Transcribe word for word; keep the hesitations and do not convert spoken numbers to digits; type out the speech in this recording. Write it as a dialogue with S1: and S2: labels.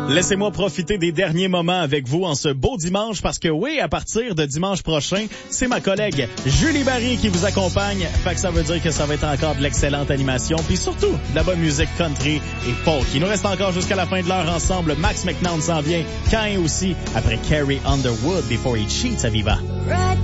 S1: Laissez-moi profiter des derniers moments avec vous en ce beau dimanche parce que oui, à partir de dimanche prochain, c'est ma collègue Julie Barry qui vous accompagne. Fait que ça veut dire que ça va être encore de l'excellente animation puis surtout de la bonne musique country et folk. Il nous reste encore jusqu'à la fin de l'heure ensemble. Max McNown s'en vient. Cain aussi après Carrie Underwood Before He Cheats à Viva.